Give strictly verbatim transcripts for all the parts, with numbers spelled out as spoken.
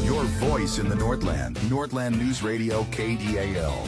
Your voice in the Northland. Northland News Radio, K D A L.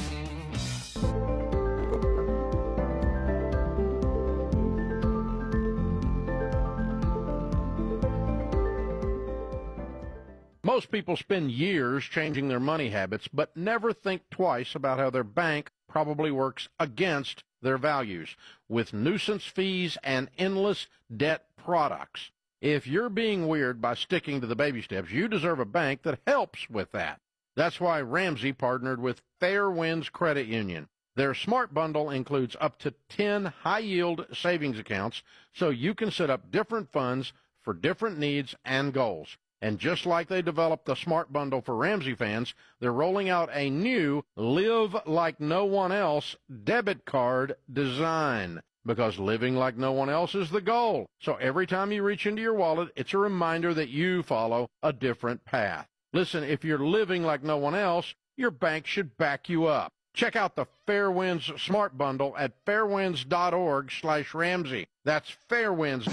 Most people spend years changing their money habits, but never think twice about how their bank probably works against their values with nuisance fees and endless debt products. If you're being weird by sticking to the baby steps, you deserve a bank that helps with that. That's why Ramsey partnered with Fairwinds Credit Union. Their Smart Bundle includes up to ten high-yield savings accounts, so you can set up different funds for different needs and goals. And just like they developed the Smart Bundle for Ramsey fans, they're rolling out a new Live Like No One Else debit card design. Because living like no one else is the goal. So every time you reach into your wallet, it's a reminder that you follow a different path. Listen, if you're living like no one else, your bank should back you up. Check out the Fairwinds Smart Bundle at fairwinds.org slash Ramsey. That's Fairwinds.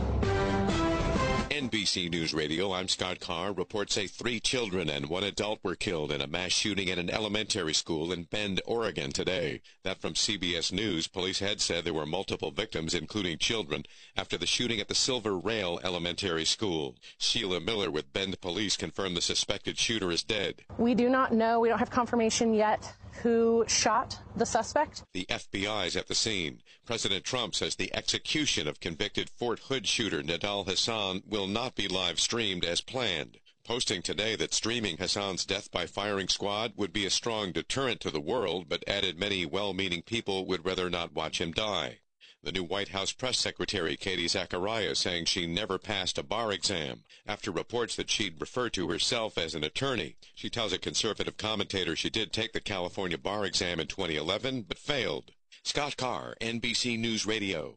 N B C News Radio, I'm Scott Carr. Reports say three children and one adult were killed in a mass shooting at an elementary school in Bend, Oregon today. That from C B S News. Police had said there were multiple victims, including children, after the shooting at the Silver Rail Elementary School. Sheila Miller with Bend Police confirmed the suspected shooter is dead. We do not know, we don't have confirmation yet who shot the suspect. The F B I is at the scene. President Trump says the execution of convicted Fort Hood shooter Nidal Hasan will not be live streamed as planned, posting today that streaming Hassan's death by firing squad would be a strong deterrent to the world, but added many well-meaning people would rather not watch him die. The new White House press secretary, Katie Zacharias, saying she never passed a bar exam after reports that she'd refer to herself as an attorney. She tells a conservative commentator she did take the California bar exam in twenty eleven, but failed. Scott Carr, N B C News Radio.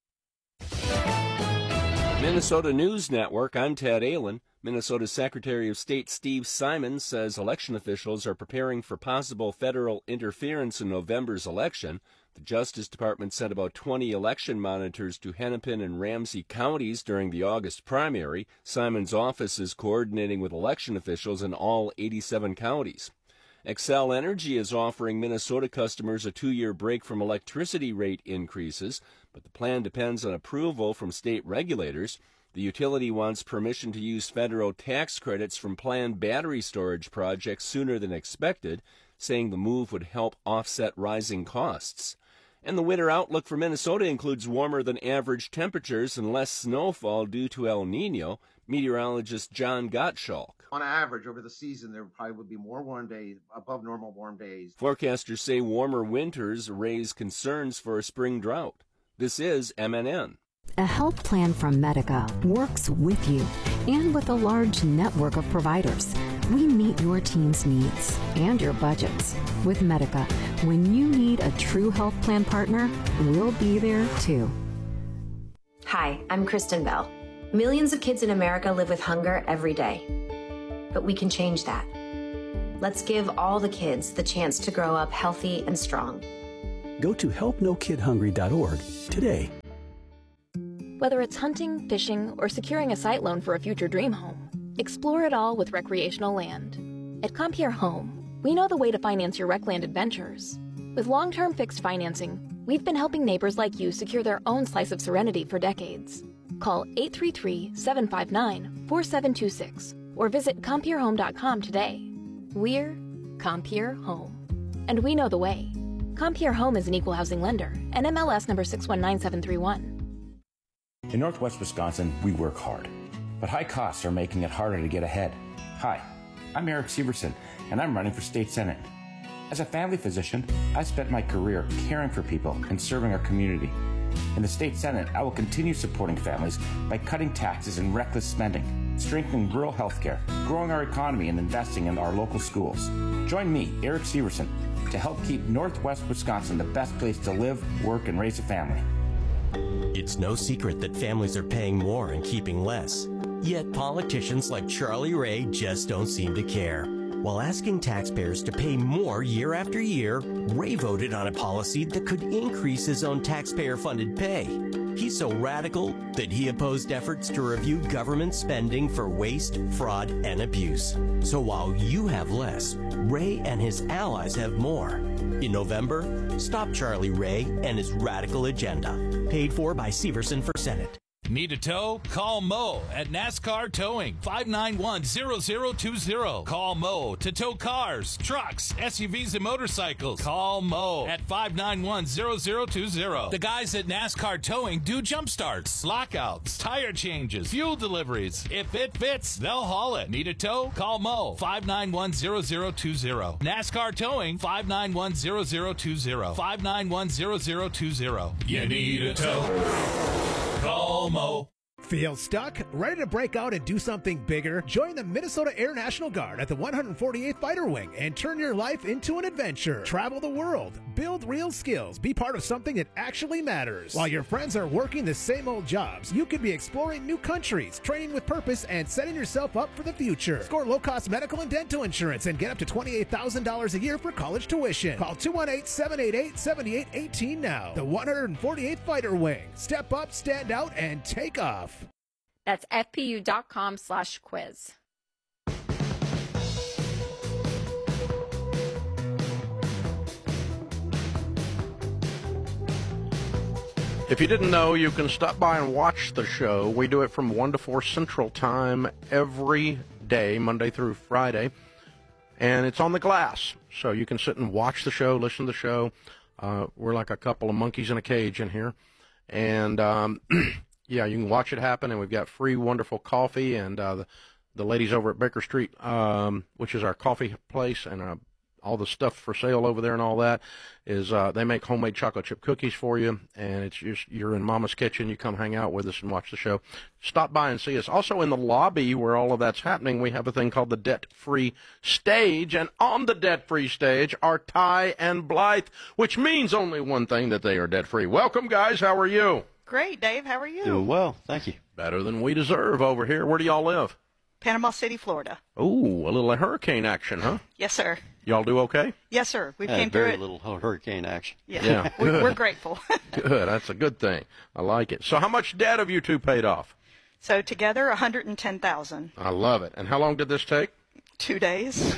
Minnesota News Network, I'm Ted Allen. Minnesota Secretary of State Steve Simon says election officials are preparing for possible federal interference in November's election. The Justice Department sent about twenty election monitors to Hennepin and Ramsey counties during the August primary. Simon's office is coordinating with election officials in all eighty-seven counties. Xcel Energy is offering Minnesota customers a two-year break from electricity rate increases, but the plan depends on approval from state regulators. The utility wants permission to use federal tax credits from planned battery storage projects sooner than expected, saying the move would help offset rising costs. And the winter outlook for Minnesota includes warmer than average temperatures and less snowfall due to El Nino. Meteorologist John Gottschalk. On average, over the season, there probably would be more warm days, above normal warm days. Forecasters say warmer winters raise concerns for a spring drought. This is M N N. A health plan from Medica works with you and with a large network of providers. We meet your team's needs and your budgets. With Medica, when you need a true health plan partner, we'll be there too. Hi, I'm Kristen Bell. Millions of kids in America live with hunger every day. But we can change that. Let's give all the kids the chance to grow up healthy and strong. Go to help no kid hungry dot org today. Whether it's hunting, fishing, or securing a site loan for a future dream home, explore it all with Recreational Land. At Compier Home, we know the way to finance your rec land adventures. With long-term fixed financing, we've been helping neighbors like you secure their own slice of serenity for decades. Call eight three three, seven five nine, four seven two six or visit compier home dot com today. We're Compier Home, and we know the way. Compier Home is an equal housing lender, and M L S number six one nine seven three one. In Northwest Wisconsin, we work hard, but high costs are making it harder to get ahead. Hi, I'm Eric Severson, and I'm running for state senate. As a family physician, I spent my career caring for people and serving our community. In the state senate, I will continue supporting families by cutting taxes and reckless spending, strengthening rural health care, growing our economy, and investing in our local schools. Join me, Eric Severson, to help keep Northwest Wisconsin the best place to live, work, and raise a family. It's no secret that families are paying more and keeping less. Yet politicians like Charlie Ray just don't seem to care. While asking taxpayers to pay more year after year, Ray voted on a policy that could increase his own taxpayer-funded pay. He's so radical that he opposed efforts to review government spending for waste, fraud, and abuse. So while you have less, Ray and his allies have more. In November, stop Charlie Ray and his radical agenda. Paid for by Severson for Senate. Need a tow? Call Mo at NASCAR Towing, five nine one, zero zero two zero. Call Mo to tow cars, trucks, S U Vs, and motorcycles. Call Mo at five nine one, zero zero two zero. The guys at NASCAR Towing do jump starts, lockouts, tire changes, fuel deliveries. If it fits, they'll haul it. Need a tow? Call Mo, five nine one, zero zero two zero. NASCAR Towing, five nine one, zero zero two zero. five nine one, zero zero two zero. You need a tow? Call Mo. Feel stuck? Ready to break out and do something bigger? Join the Minnesota Air National Guard at the one hundred forty-eighth Fighter Wing and turn your life into an adventure. Travel the world, build real skills, be part of something that actually matters. While your friends are working the same old jobs, you could be exploring new countries, training with purpose, and setting yourself up for the future. Score low-cost medical and dental insurance and get up to twenty-eight thousand dollars a year for college tuition. Call two one eight, seven eight eight, seven eight one eight now. The one hundred forty-eighth Fighter Wing. Step up, stand out, and take off. That's fpu.com slash quiz. If you didn't know, you can stop by and watch the show. We do it from one to four Central Time every day, Monday through Friday. And it's on the glass, so you can sit and watch the show, listen to the show. Uh, we're like a couple of monkeys in a cage in here. And... Um, yeah, you can watch it happen, and we've got free, wonderful coffee, and uh, the, the ladies over at Baker Street, um, which is our coffee place, and uh, all the stuff for sale over there and all that, is uh, they make homemade chocolate chip cookies for you, and it's just, you're in Mama's kitchen. You come hang out with us and watch the show. Stop by and see us. Also in the lobby where all of that's happening, we have a thing called the Debt-Free Stage, and on the Debt-Free Stage are Ty and Blythe, which means only one thing, that they are debt-free. Welcome, guys. How are you? Great, Dave. How are you? Doing well, thank you. Better than we deserve over here. Where do y'all live? Panama City, Florida. Ooh, a little hurricane action, huh? Yes, sir. Y'all do okay? Yes, sir. We yeah, came through very it. Very little hurricane action. Yeah, yeah. we're, we're grateful. Good. That's a good thing. I like it. So how much debt have you two paid off? So together, one hundred ten thousand dollars. I love it. And how long did this take? Two days.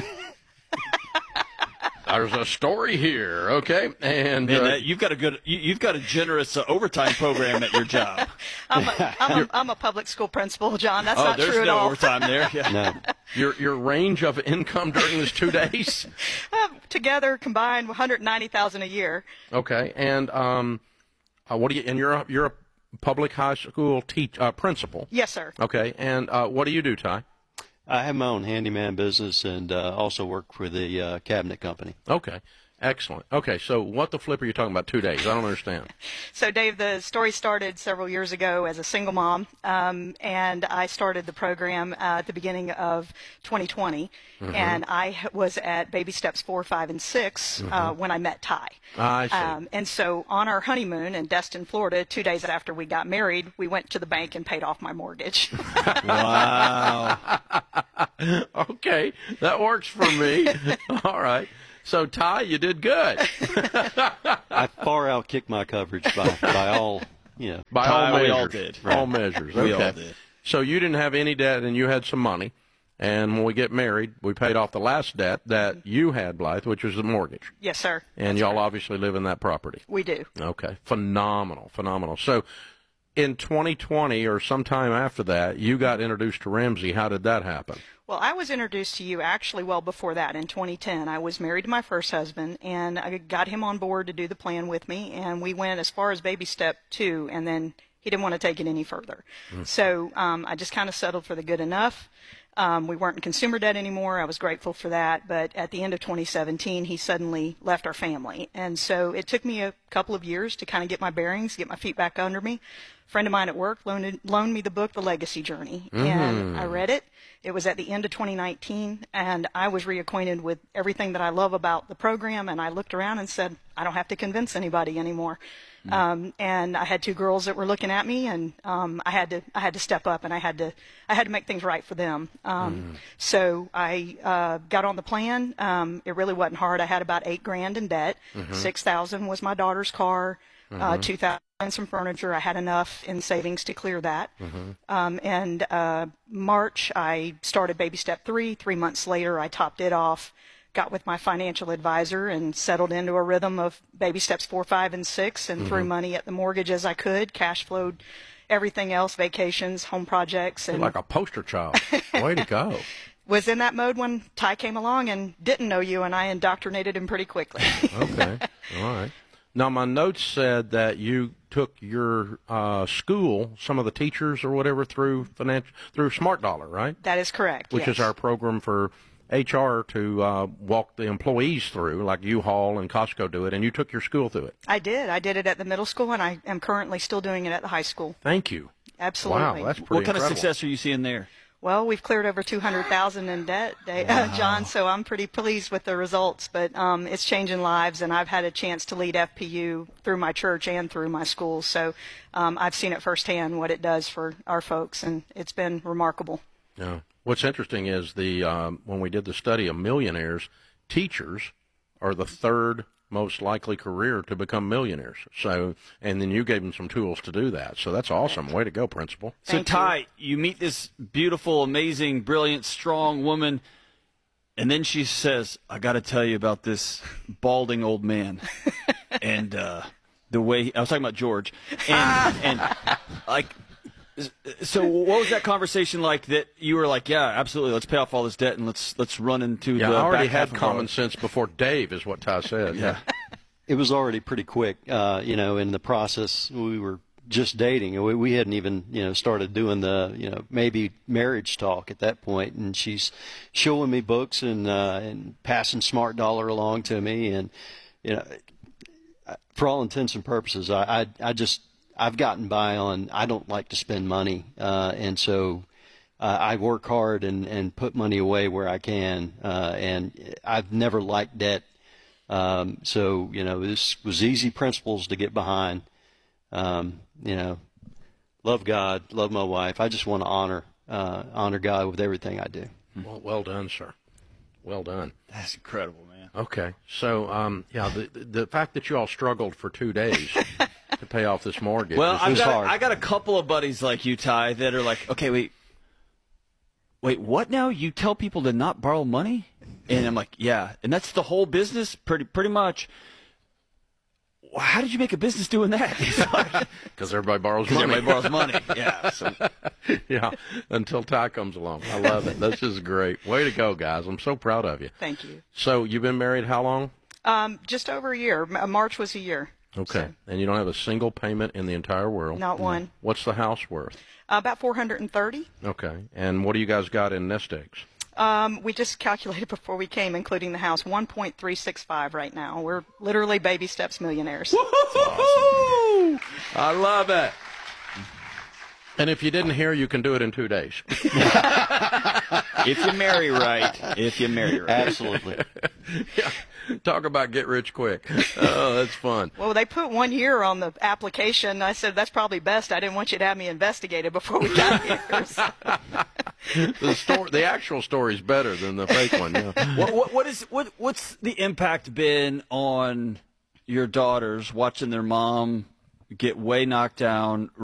There's a story here, okay? And Man, uh, uh, you've got a good, you, you've got a generous uh, overtime program at your job. I'm, a, I'm, a, I'm a public school principal, John. That's oh, not there's true at no all. overtime there. Yeah. No. Your your range of income during this two days? Uh, together, combined, one hundred ninety thousand a year. Okay, and um, uh, what do you? And you're a, you're a public high school teach uh, principal. Yes, sir. Okay, and uh, what do you do, Ty? I have my own handyman business and uh, also work for the uh, cabinet company. Okay, excellent. Okay, so what the flip are you talking about two days? I don't understand. So, Dave, the story started several years ago as a single mom, um, and I started the program uh, at the beginning of twenty twenty, mm-hmm. and I was at baby steps four, five, and six mm-hmm. uh, when I met Ty. I see. Um, and so on our honeymoon in Destin, Florida, two days after we got married, we went to the bank and paid off my mortgage. Wow. Okay, that works for me. All right. So, Ty, you did good. I far outkicked my coverage by, by all, you know. By all measures. We all did. Right. All measures. Okay. We all did. So you didn't have any debt and you had some money. And when we get married, we paid off the last debt that you had, Blythe, which was the mortgage. Yes, sir. And That's y'all right. obviously live in that property. We do. Okay. Phenomenal. Phenomenal. So in twenty twenty or sometime after that, you got introduced to Ramsey. How did that happen? Well, I was introduced to you actually well before that in twenty ten. I was married to my first husband, and I got him on board to do the plan with me, and we went as far as baby step two, and then he didn't want to take it any further. Mm. So um, I just kind of settled for the good enough. Um, we weren't in consumer debt anymore. I was grateful for that. But at the end of twenty seventeen, he suddenly left our family. And so it took me a couple of years to kind of get my bearings, get my feet back under me. A friend of mine at work loaned, loaned me the book, The Legacy Journey. Mm-hmm. And I read it. It was at the end of twenty nineteen, and I was reacquainted with everything that I love about the program. And I looked around and said, I don't have to convince anybody anymore. Mm-hmm. Um, and I had two girls that were looking at me, and um, I had to I had to step up, and I had to I had to make things right for them. Um, mm-hmm. So I uh, got on the plan. Um, it really wasn't hard. I had about eight grand in debt. Mm-hmm. Six thousand was my daughter's car. mm-hmm. uh, two thousand dollars, some furniture. I had enough in savings to clear that. Mm-hmm. Um, and uh, March, I started baby step three. Three months later, I topped it off, got with my financial advisor, and settled into a rhythm of baby steps four, five, and six, and mm-hmm. threw money at the mortgage as I could, cash flowed everything else, vacations, home projects. And You're like a poster child. Way to go. Was in that mode when Ty came along and didn't know you, and I indoctrinated him pretty quickly. Okay. All right. Now, my notes said that you took your uh, school, some of the teachers or whatever, through financial through Smart Dollar, right? That is correct. Which yes. is our program for H R to uh, walk the employees through, like U-Haul and Costco do it, and you took your school through it. I did. I did it at the middle school, and I am currently still doing it at the high school. Thank you. Absolutely. Wow, that's pretty What kind incredible. of success are you seeing there? Well, we've cleared over two hundred thousand dollars in debt, uh, Wow. John, so I'm pretty pleased with the results. But um, it's changing lives, and I've had a chance to lead F P U through my church and through my school. So um, I've seen it firsthand what it does for our folks, and it's been remarkable. Yeah. What's interesting is the um, when we did the study of millionaires, teachers are the third most likely career to become millionaires. So, and then you gave them some tools to do that. So that's awesome. Way to go, Principal. So, Thank Ty, you. you meet this beautiful, amazing, brilliant, strong woman, and then she says, I got to tell you about this balding old man. and uh, the way, he, I was talking about George. And, and like, so what was that conversation like that you were like, yeah, absolutely, let's pay off all this debt and let's let's run into yeah, the I already back half had of common our... sense before Dave is what Ty said. Yeah. It was already pretty quick, uh, you know, in the process. We were just dating. We, we hadn't even, you know, started doing the, you know, maybe marriage talk at that point. And she's showing me books and uh, and passing Smart Dollar along to me. And, you know, for all intents and purposes, I, I, I just, I've gotten by on, I don't like to spend money. Uh, and so uh, I work hard and, and put money away where I can. Uh, and I've never liked debt. Um, so, you know, this was easy principles to get behind. Um, you know, love God, love my wife. I just want to honor, uh, honor God with everything I do. Well, well done, sir. Well done. That's incredible, man. Okay. So, um, yeah, the, the fact that you all struggled for two days to pay off this mortgage well, is, I've is got, hard. I got a couple of buddies like you, Ty, that are like, okay, wait, wait, what now? You tell people to not borrow money? And I'm like, yeah. And that's the whole business, pretty pretty much. How did you make a business doing that? Because everybody borrows money. money. Everybody borrows money, yeah. So. Yeah, until Ty comes along. I love it. This is great. Way to go, guys. I'm so proud of you. Thank you. So you've been married how long? Um, just over a year. March was a year. Okay. So. And you don't have a single payment in the entire world? Not one. What's the house worth? Uh, about four hundred thirty. Okay. And what do you guys got in nest eggs? Um, we just calculated before we came, including the house, one point three six five right now. We're literally baby steps millionaires. Awesome. I love it. And if you didn't hear, you can do it in two days. If you marry right. If you marry right. Absolutely. Yeah. Talk about get rich quick. Oh, that's fun. Well, they put one year on the application. I said, that's probably best. I didn't want you to have me investigated before we got here. So. the story, the actual story is better than the fake one. Yeah. What, what, what is what? What's the impact been on your daughters watching their mom get way knocked down?